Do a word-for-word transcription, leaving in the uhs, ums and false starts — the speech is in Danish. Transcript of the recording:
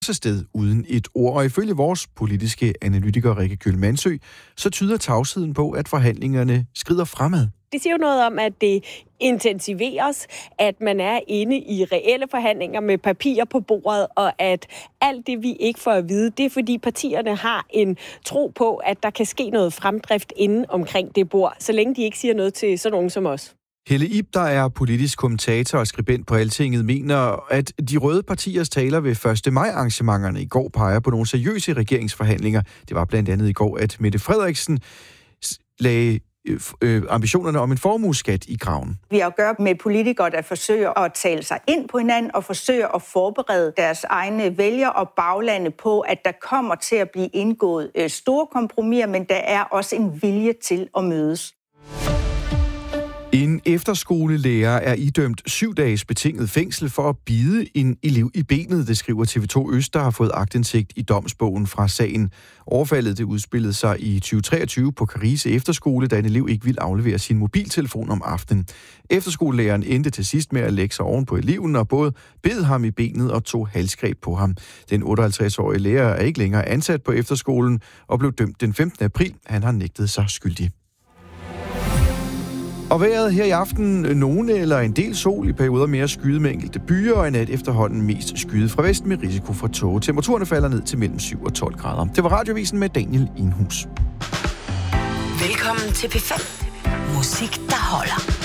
sted uden et ord. Og ifølge vores politiske analytiker Rikke Kjøll Mansø, så tyder tavsheden på, at forhandlingerne skrider fremad. Det siger jo noget om, at det intensiveres, at man er inde i reelle forhandlinger med papirer på bordet, og at alt det, vi ikke får at vide, det er fordi partierne har en tro på, at der kan ske noget fremdrift inden omkring det bord, så længe de ikke siger noget til sådan nogen som os. Helle Ib, der er politisk kommentator og skribent på Altinget, mener, at de røde partiers taler ved første maj arrangementerne i går peger på nogle seriøse regeringsforhandlinger. Det var blandt andet i går, at Mette Frederiksen lagde øh, ambitionerne om en formueskat i graven. Vi har at gøre med politikere, der forsøger at tale sig ind på hinanden og forsøger at forberede deres egne vælgere og baglande på, at der kommer til at blive indgået øh, store kompromiser, men der er også en vilje til at mødes. En efterskolelærer er idømt syv dages betinget fængsel for at bide en elev i benet, det skriver T V to Øst, der har fået aktindsigt i domsbogen fra sagen. Overfaldet det udspillede sig i tyve treogtyve på Karise Efterskole, da en elev ikke ville aflevere sin mobiltelefon om aftenen. Efterskolelæreren endte til sidst med at lægge sig oven på eleven og både bed ham i benet og tog halsgreb på ham. Den otteoghalvtreds-årige lærer er ikke længere ansat på efterskolen og blev dømt den femtende april. Han har nægtet sig skyldig. Og vejret her i aften, nogle eller en del sol, i perioder mere skyet med enkelte byer, og i nat efterhånden mest skyet fra vesten med risiko for tåge. Temperaturerne falder ned til mellem syv og tolv grader. Det var Radiovisen med Daniel Enhus. Velkommen til P fem. Musik, der holder.